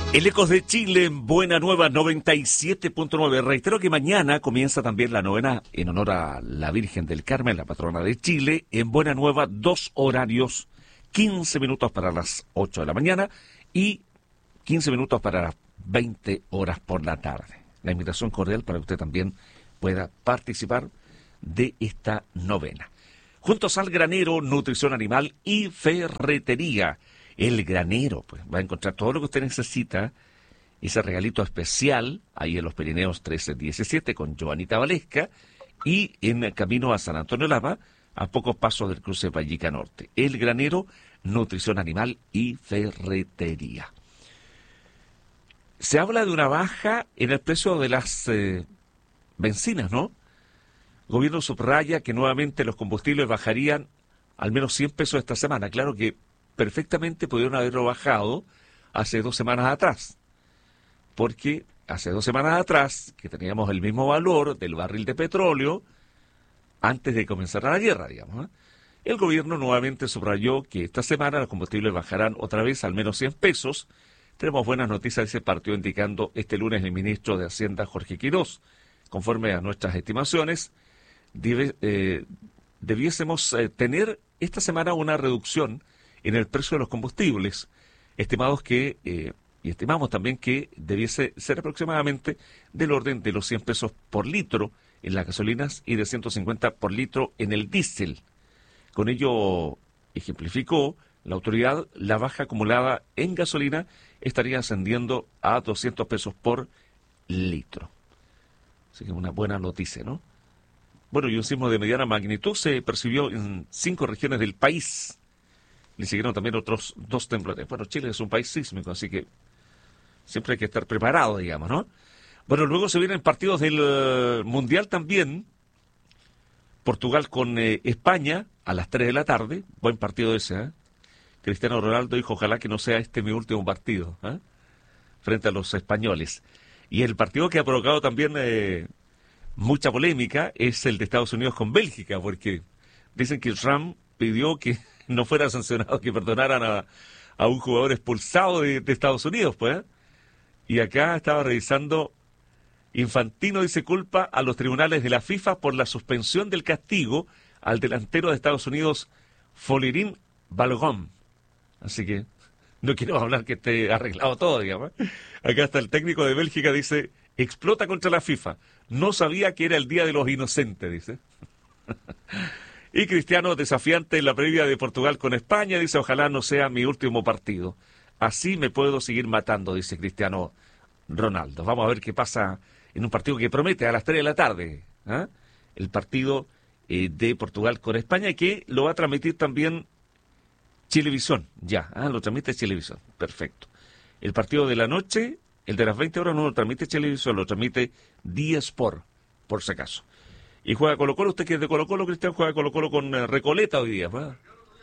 El Ecos de Chile en Buena Nueva 97.9. Reitero que mañana comienza también la novena en honor a la Virgen del Carmen, la patrona de Chile. En Buena Nueva, 2 horarios, 15 minutos para las 8 de la mañana y 15 minutos para las 20 horas por la tarde. La invitación cordial para que usted también pueda participar de esta novena. Juntos al Granero, Nutrición Animal y Ferretería. El Granero, pues va a encontrar todo lo que usted necesita, ese regalito especial, ahí en los Pirineos 1317 con Joanita Valesca, y en el camino a San Antonio Lava, a pocos pasos del cruce Vallica Norte. El Granero, Nutrición Animal y Ferretería. Se habla de una baja en el precio de las bencinas, ¿no? El gobierno subraya que nuevamente los combustibles bajarían al menos 100 pesos esta semana. Claro que perfectamente pudieron haberlo bajado hace 2 semanas atrás, porque hace 2 semanas atrás, que teníamos el mismo valor del barril de petróleo, antes de comenzar la guerra, digamos, el gobierno nuevamente subrayó que esta semana los combustibles bajarán otra vez al menos 100 pesos. Tenemos buenas noticias de ese partido indicando este lunes el ministro de Hacienda, Jorge Quirós. Conforme a nuestras estimaciones, debiésemos tener esta semana una reducción en el precio de los combustibles, estimamos también que debiese ser aproximadamente del orden de los 100 pesos por litro en las gasolinas y de 150 por litro en el diésel. Con ello, ejemplificó la autoridad, la baja acumulada en gasolina estaría ascendiendo a 200 pesos por litro. Así que una buena noticia, ¿no? Bueno, y un sismo de mediana magnitud se percibió en 5 regiones del país. Le siguieron también otros 2 temblores. Bueno, Chile es un país sísmico, así que siempre hay que estar preparado, digamos, ¿no? Bueno, luego se vienen partidos del Mundial también. Portugal con España a las 3 de la tarde. Buen partido ese, ¿eh? Cristiano Ronaldo dijo, ojalá que no sea este mi último partido, ¿eh? Frente a los españoles. Y el partido que ha provocado también mucha polémica es el de Estados Unidos con Bélgica, porque dicen que Ram pidió que no fuera sancionado, que perdonaran a un jugador expulsado de Estados Unidos, pues. Y acá estaba revisando, Infantino dice culpa a los tribunales de la FIFA por la suspensión del castigo al delantero de Estados Unidos, Folarin Balogun. Así que no quiero hablar que esté arreglado todo, digamos. Acá está el técnico de Bélgica, dice, explota contra la FIFA. No sabía que era el Día de los Inocentes, dice. Y Cristiano desafiante en la previa de Portugal con España, dice, ojalá no sea mi último partido. Así me puedo seguir matando, dice Cristiano Ronaldo. Vamos a ver qué pasa en un partido que promete a las 3 de la tarde. ¿Eh? El partido de Portugal con España, que lo va a transmitir también Chilevisión. Ya, lo transmite Chilevisión. Perfecto. El partido de la noche, el de las 20 horas, no lo transmite Chilevisión, lo transmite D-Sport, por si acaso. Y juega Colo-Colo, usted que es de Colo-Colo, Cristian, juega Colo-Colo con Recoleta hoy día, ¿verdad?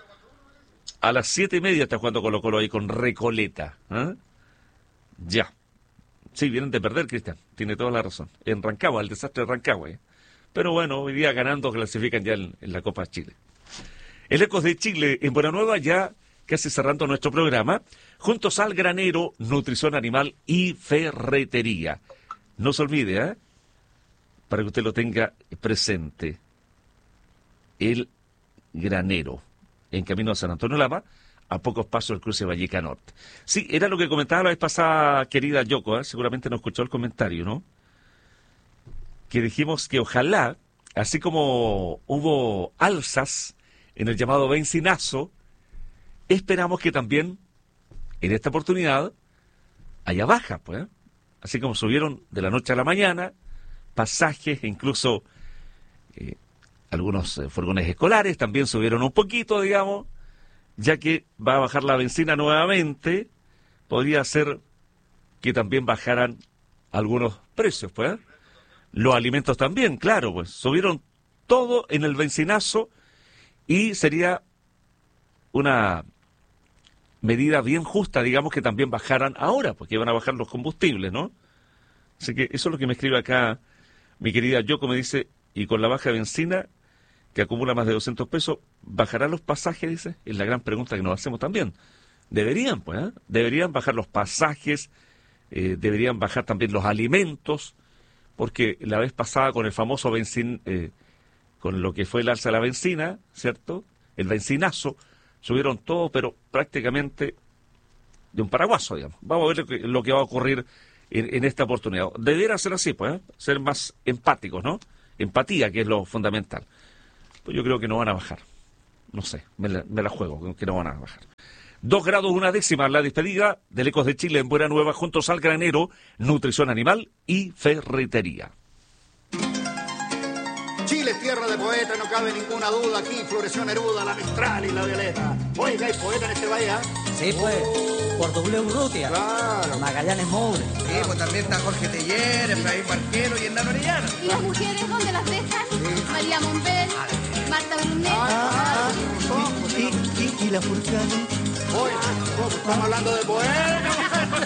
A las 7:30 está jugando Colo-Colo ahí con Recoleta. ¿Eh? Ya. Sí, vienen de perder, Cristian, tiene toda la razón. En Rancagua, el desastre de Rancagua. Pero bueno, hoy día ganando clasifican ya en la Copa Chile. El Ecos de Chile en Buena Nueva, ya casi cerrando nuestro programa. Juntos al Granero, Nutrición Animal y Ferretería. No se olvide, ¿eh? Para que usted lo tenga presente. El Granero, en camino a San Antonio Lama, a pocos pasos del cruce Vallica Norte. Sí, era lo que comentaba la vez pasada, querida Yoko, ¿eh? Seguramente no escuchó el comentario, ¿no? Que dijimos que ojalá, así como hubo alzas en el llamado bencinazo, esperamos que también en esta oportunidad haya bajas, pues. Así como subieron de la noche a la mañana, pasajes, incluso algunos furgones escolares también subieron un poquito, digamos, ya que va a bajar la benzina nuevamente, podría ser que también bajaran algunos precios, pues. Los alimentos también, claro, pues, subieron todo en el bencinazo y sería una medida bien justa, digamos, que también bajaran ahora, porque van a bajar los combustibles, ¿no? Así que eso es lo que me escribe acá mi querida Yoko, me dice, y con la baja de benzina, que acumula más de 200 pesos, ¿bajarán los pasajes? Dice, es la gran pregunta que nos hacemos también. Deberían, pues, ¿eh? Deberían bajar los pasajes, deberían bajar también los alimentos, porque la vez pasada con el famoso con lo que fue el alza de la benzina, ¿cierto? El benzinazo, subieron todo, pero prácticamente de un paraguaso, digamos. Vamos a ver lo que va a ocurrir en esta oportunidad. Debería ser así, pues, ser más empáticos, ¿no? Empatía, que es lo fundamental. Pues yo creo que no van a bajar. No sé, me la juego, que no van a bajar. 2 grados 1 décima, la despedida del Ecos de Chile en Buena Nueva, juntos al granero, nutrición animal y ferretería. Chile es tierra de poetas, no cabe ninguna duda. Aquí floreció Neruda, la Mistral y la Violeta. Oiga, ¿hay poeta en este país? Sí, pues, por W. Urrutia, Claro. Magallanes Moure. Sí, pues también está Jorge Teller, Efraín Barquero y Hernán Orellana. ¿Y las mujeres dónde las dejan? María Monbel, Marta Brunet. Y la Furcana. Oye, ¿cómo estamos hablando de poetas?